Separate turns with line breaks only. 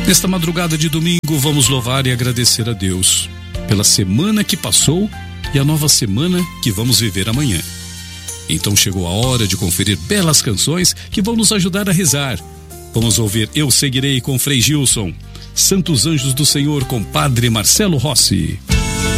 Nesta madrugada de domingo, vamos louvar e agradecer a Deus pela semana que passou e a nova semana que vamos viver amanhã. Então chegou a hora de conferir belas canções que vão nos ajudar a rezar. Vamos ouvir Eu Seguirei com Frei Gilson, Santos Anjos do Senhor com Padre Marcelo Rossi.